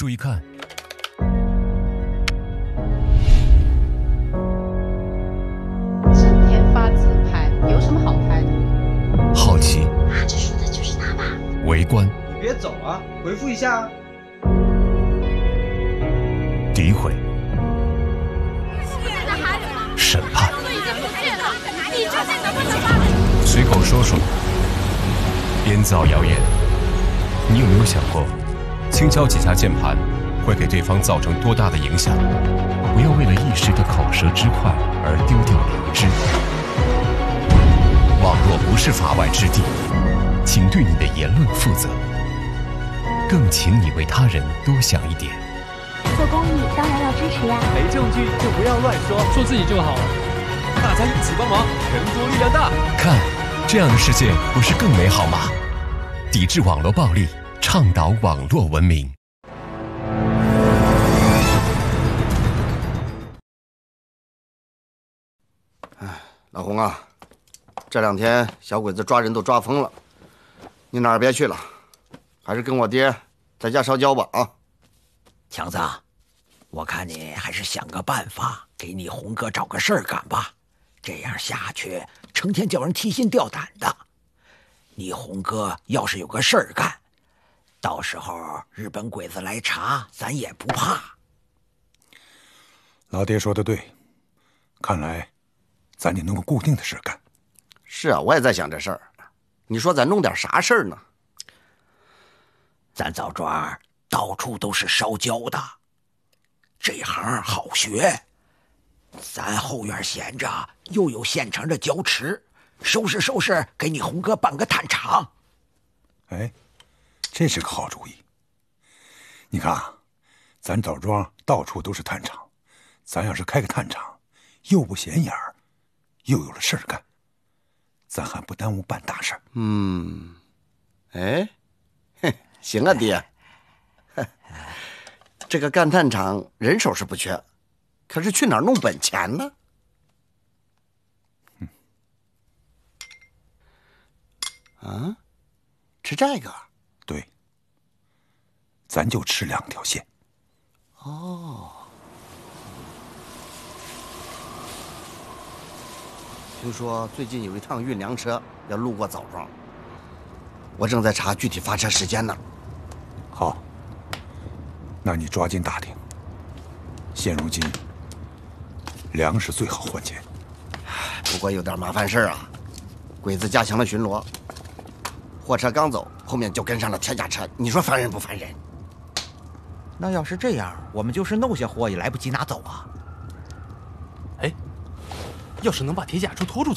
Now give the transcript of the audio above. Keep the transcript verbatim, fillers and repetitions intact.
注意看。 整天发自拍，有什么好拍的？ 好奇， 啊，这说的就是他吧？ 围观， 你别走啊，回复一下啊。 诋毁，审判，随口说说，编造谣言。你有没有想过，轻敲几下键盘会给对方造成多大的影响？不要为了一时的口舌之快而丢掉良知。网络不是法外之地，请对你的言论负责，更请你为他人多想一点。 做公益当然要支持呀， 没证据就不要乱说， 说自己就好了。 大家一起帮忙，人多力量大。 看，这样的世界不是更美好吗？抵制网络暴力，倡导网络文明。 哎，老洪啊，这两天小鬼子抓人都抓疯了，你哪儿别去了，还是跟我爹在家烧焦吧啊！ 强子，我看你还是想个办法，给你红哥找个事儿干吧。这样下去，成天叫人提心吊胆的。你红哥要是有个事儿干，到时候日本鬼子来查，咱也不怕。 老爹说的对，看来咱得弄个固定的事干。 是啊，我也在想这事儿。你说咱弄点啥事儿呢？ 咱枣庄到处都是烧焦的，这行好学。咱后院闲着，又有现成的焦池，收拾收拾，给你红哥办个炭厂。 哎，这是个好主意。你看啊，咱枣庄到处都是炭厂，咱要是开个炭厂，又不显眼儿，又有了事儿干，咱还不耽误办大事儿。 嗯，哎，嘿，行啊，爹。这个干炭厂人手是不缺，可是去哪儿弄本钱呢？ 嗯， 啊，吃这个？ 对，咱就吃两条线。 哦，听说最近有一趟运粮车要路过枣庄，我正在查具体发车时间呢。 好，那你抓紧打听。现如今，粮食最好换钱。 不过有点麻烦事儿啊，鬼子加强了巡逻，货车刚走，后面就跟上了铁甲车，你说烦人不烦人？ 那要是这样，我们就是弄下货也来不及拿走啊。 哎，要是能把铁甲车拖住就